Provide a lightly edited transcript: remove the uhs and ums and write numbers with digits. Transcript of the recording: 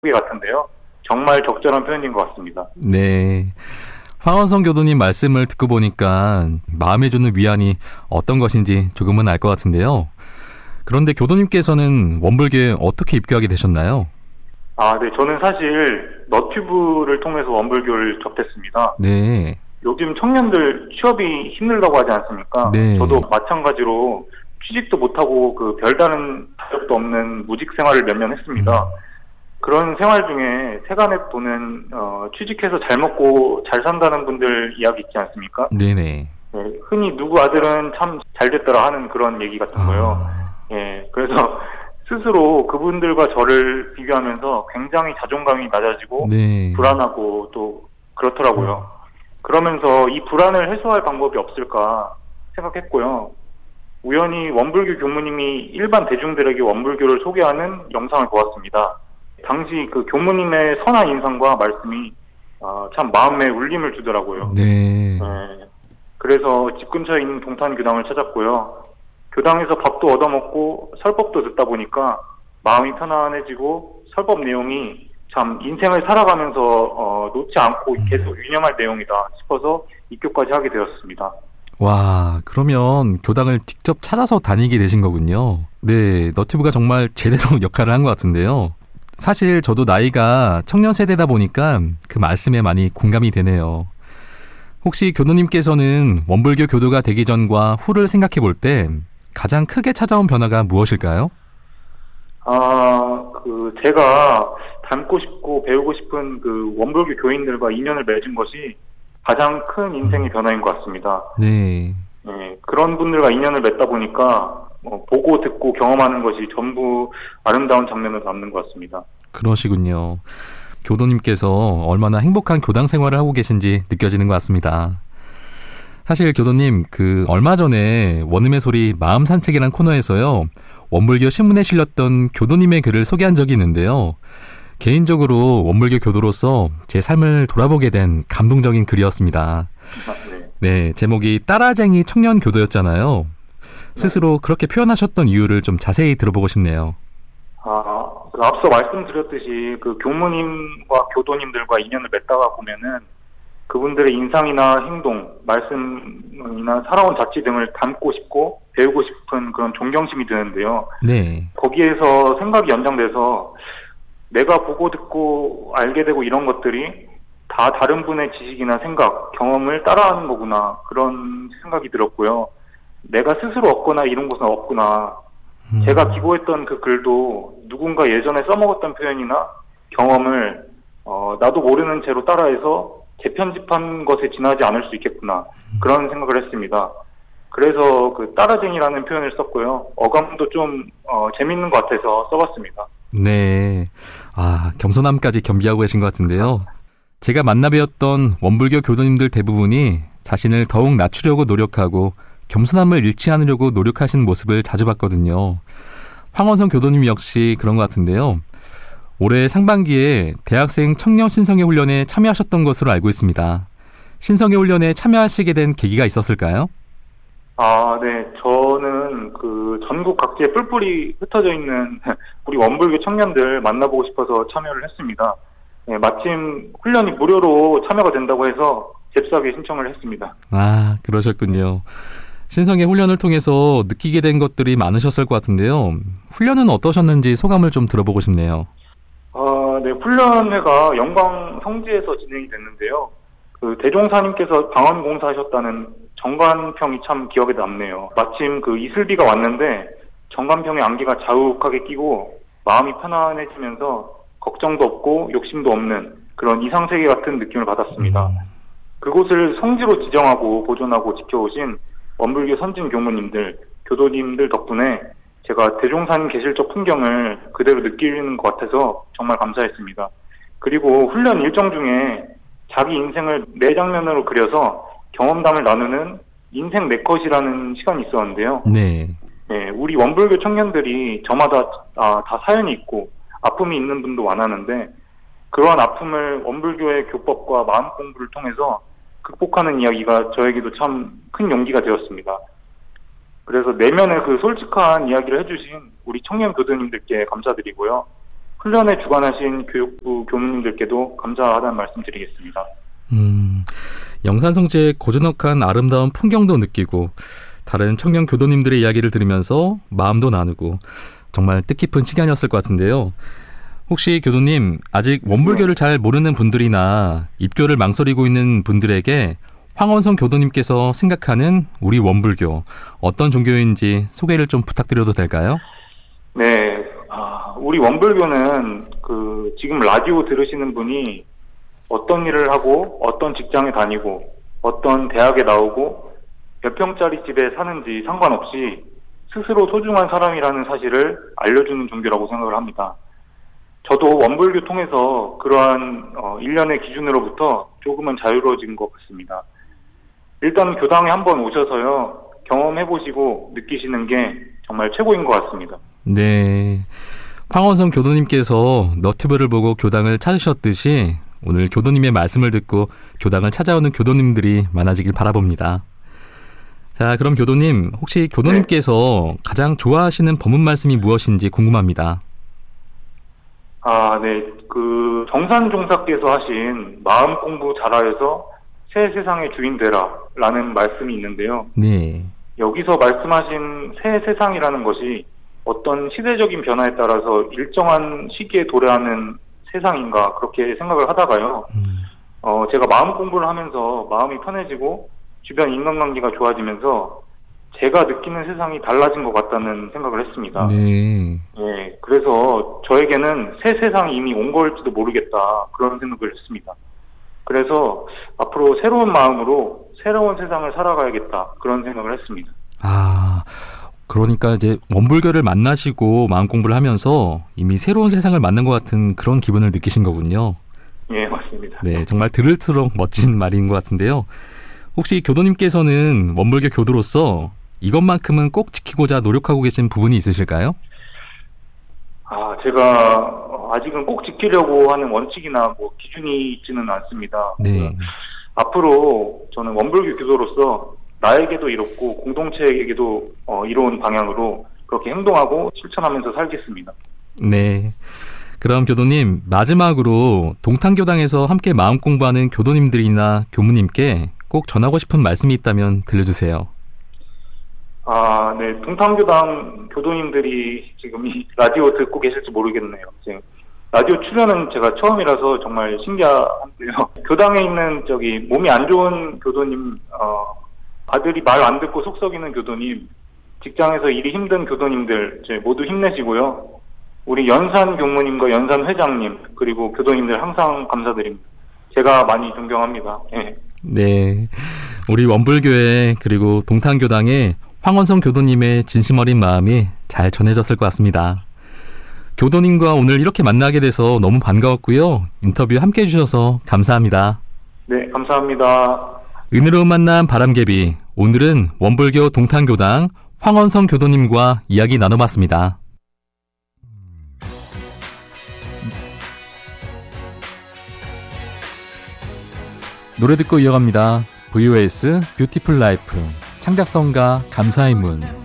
같은데요. 정말 적절한 표현인 것 같습니다. 네. 황원성 교도님 말씀을 듣고 보니까 마음에 주는 위안이 어떤 것인지 조금은 알 것 같은데요. 그런데 교도님께서는 원불교에 어떻게 입교하게 되셨나요? 네. 저는 사실 너튜브를 통해서 원불교를 접했습니다. 네. 요즘 청년들 취업이 힘들다고 하지 않습니까? 네. 저도 마찬가지로 취직도 못하고 별다른 자격도 없는 무직 생활을 몇 년 했습니다. 그런 생활 중에 세간에 보는 취직해서 잘 먹고 잘 산다는 분들 이야기 있지 않습니까? 네네. 네, 흔히 누구 아들은 참 잘 됐더라 하는 그런 얘기 같은 거요. 예, 그래서 스스로 그분들과 저를 비교하면서 굉장히 자존감이 낮아지고 네. 불안하고 또 그렇더라고요. 그러면서 이 불안을 해소할 방법이 없을까 생각했고요. 우연히 원불교 교무님이 일반 대중들에게 원불교를 소개하는 영상을 보았습니다. 당시 그 교무님의 선한 인상과 말씀이 참 마음에 울림을 주더라고요. 네. 그래서 집 근처에 있는 동탄교당을 찾았고요. 교당에서 밥도 얻어먹고 설법도 듣다 보니까 마음이 편안해지고 설법 내용이 참 인생을 살아가면서 놓지 않고 계속 유념할 내용이다 싶어서 입교까지 하게 되었습니다. 와, 그러면 교당을 직접 찾아서 다니게 되신 거군요. 네, 너튜브가 정말 제대로 역할을 한 것 같은데요. 사실 저도 나이가 청년 세대다 보니까 그 말씀에 많이 공감이 되네요. 혹시 교도님께서는 원불교 교도가 되기 전과 후를 생각해 볼 때 가장 크게 찾아온 변화가 무엇일까요? 제가 닮고 싶고 배우고 싶은 그 원불교 교인들과 인연을 맺은 것이 가장 큰 인생의 변화인 것 같습니다. 네. 네, 그런 분들과 인연을 맺다 보니까 보고 듣고 경험하는 것이 전부 아름다운 장면으로 남는 것 같습니다. 그러시군요. 교도님께서 얼마나 행복한 교당 생활을 하고 계신지 느껴지는 것 같습니다. 사실 교도님, 얼마 전에 원음의 소리 마음 산책이란 코너에서요, 원불교 신문에 실렸던 교도님의 글을 소개한 적이 있는데요. 개인적으로 원불교 교도로서 제 삶을 돌아보게 된 감동적인 글이었습니다. 네, 제목이 따라쟁이 청년 교도였잖아요. 스스로 그렇게 표현하셨던 이유를 좀 자세히 들어보고 싶네요. 앞서 말씀드렸듯이 그 교무님과 교도님들과 인연을 맺다가 보면은 그분들의 인상이나 행동, 말씀이나 살아온 자취 등을 담고 싶고 배우고 싶은 그런 존경심이 드는데요. 네. 거기에서 생각이 연장돼서 내가 보고 듣고 알게 되고 이런 것들이 다 다른 분의 지식이나 생각, 경험을 따라하는 거구나 그런 생각이 들었고요. 내가 스스로 얻거나 이런 것은 없구나. 제가 기고했던 그 글도 누군가 예전에 써먹었던 표현이나 경험을 나도 모르는 채로 따라해서 재편집한 것에 지나지 않을 수 있겠구나. 그런 생각을 했습니다. 그래서 그 따라쟁이라는 표현을 썼고요. 어감도 좀 재밌는 것 같아서 써봤습니다. 네. 겸손함까지 겸비하고 계신 것 같은데요. 제가 만나뵈었던 원불교 교도님들 대부분이 자신을 더욱 낮추려고 노력하고 겸손함을 잃지 않으려고 노력하시는 모습을 자주 봤거든요. 황원성 교도님 역시 그런 것 같은데요. 올해 상반기에 대학생 청년 신성회 훈련에 참여하셨던 것으로 알고 있습니다. 신성회 훈련에 참여하시게 된 계기가 있었을까요? 네. 저는 전국 각지에 뿔뿔이 흩어져 있는 우리 원불교 청년들 만나보고 싶어서 참여를 했습니다. 네, 마침 훈련이 무료로 참여가 된다고 해서 잽싸게 신청을 했습니다. 그러셨군요. 신성의 훈련을 통해서 느끼게 된 것들이 많으셨을 것 같은데요. 훈련은 어떠셨는지 소감을 좀 들어보고 싶네요. 네. 훈련회가 영광 성지에서 진행이 됐는데요. 대종사님께서 방언 공사하셨다는 정관평이 참 기억에 남네요. 마침 이슬비가 왔는데 정관평의 안개가 자욱하게 끼고 마음이 편안해지면서 걱정도 없고 욕심도 없는 그런 이상세계 같은 느낌을 받았습니다. 그곳을 성지로 지정하고 보존하고 지켜오신 원불교 선진 교무님들, 교도님들 덕분에 제가 대종사님 계실적 풍경을 그대로 느끼는 것 같아서 정말 감사했습니다. 그리고 훈련 일정 중에 자기 인생을 4장면으로 그려서 경험담을 나누는 인생 4컷이라는 시간이 있었는데요. 네. 네, 우리 원불교 청년들이 저마다 다 사연이 있고 아픔이 있는 분도 많았는데 그러한 아픔을 원불교의 교법과 마음 공부를 통해서 극복하는 이야기가 저에게도 참 큰 용기가 되었습니다. 그래서 내면의 솔직한 이야기를 해주신 우리 청년 교도님들께 감사드리고요. 훈련에 주관하신 교육부 교무님들께도 감사하다는 말씀 드리겠습니다. 영산성지의 고즈넉한 아름다운 풍경도 느끼고 다른 청년 교도님들의 이야기를 들으면서 마음도 나누고 정말 뜻깊은 시간이었을 것 같은데요. 혹시 교도님 아직 원불교를 잘 모르는 분들이나 입교를 망설이고 있는 분들에게 황원성 교도님께서 생각하는 우리 원불교 어떤 종교인지 소개를 좀 부탁드려도 될까요? 네, 우리 원불교는 지금 라디오 들으시는 분이 어떤 일을 하고 어떤 직장에 다니고 어떤 대학에 나오고 몇 평짜리 집에 사는지 상관없이 스스로 소중한 사람이라는 사실을 알려주는 종교라고 생각을 합니다. 저도 원불교 통해서 그러한 일련의 기준으로부터 조금은 자유로워진 것 같습니다. 일단 교당에 한번 오셔서요, 경험해보시고 느끼시는 게 정말 최고인 것 같습니다. 네, 황원성 교도님께서 너튜브를 보고 교당을 찾으셨듯이 오늘 교도님의 말씀을 듣고 교당을 찾아오는 교도님들이 많아지길 바라봅니다. 자, 그럼 교도님, 혹시 교도님께서 가장 좋아하시는 법문 말씀이 무엇인지 궁금합니다. 네. 정산종사께서 하신 마음 공부 잘하여서 새 세상의 주인 되라 라는 말씀이 있는데요. 네. 여기서 말씀하신 새 세상이라는 것이 어떤 시대적인 변화에 따라서 일정한 시기에 도래하는 세상인가 그렇게 생각을 하다가요. 제가 마음 공부를 하면서 마음이 편해지고 주변 인간관계가 좋아지면서 제가 느끼는 세상이 달라진 것 같다는 생각을 했습니다. 네. 예, 그래서 저에게는 새 세상이 이미 온 걸지도 모르겠다 그런 생각을 했습니다. 그래서 앞으로 새로운 마음으로 새로운 세상을 살아가야겠다 그런 생각을 했습니다. 그러니까 이제 원불교를 만나시고 마음 공부를 하면서 이미 새로운 세상을 만난 것 같은 그런 기분을 느끼신 거군요. 예, 맞습니다. 네, 정말 들을수록 멋진 말인 것 같은데요. 혹시 교도님께서는 원불교 교도로서 이것만큼은 꼭 지키고자 노력하고 계신 부분이 있으실까요? 제가 아직은 꼭 지키려고 하는 원칙이나 기준이 있지는 않습니다. 네. 앞으로 저는 원불교 교도로서 나에게도 이롭고 공동체에게도 이로운 방향으로 그렇게 행동하고 실천하면서 살겠습니다. 네. 그럼 교도님, 마지막으로 동탄교당에서 함께 마음 공부하는 교도님들이나 교무님께 꼭 전하고 싶은 말씀이 있다면 들려주세요. 네. 동탄교당 교도님들이 지금 이 라디오 듣고 계실지 모르겠네요. 지금 라디오 출연은 제가 처음이라서 정말 신기한데요. 교당에 있는 몸이 안 좋은 교도님, 아들이 말 안 듣고 속 썩이는 교도님, 직장에서 일이 힘든 교도님들 모두 힘내시고요. 우리 연산 교무님과 연산 회장님 그리고 교도님들 항상 감사드립니다. 제가 많이 존경합니다. 예. 네, 우리 원불교회 그리고 동탄교당의 황원성 교도님의 진심 어린 마음이 잘 전해졌을 것 같습니다. 교도님과 오늘 이렇게 만나게 돼서 너무 반가웠고요. 인터뷰 함께 해주셔서 감사합니다. 네, 감사합니다. 은혜로운 만남 바람개비, 오늘은 원불교 동탄교당 황원성 교도님과 이야기 나눠봤습니다. 노래 듣고 이어갑니다. VOS 뷰티풀 라이프, 창작성가 감사의 문.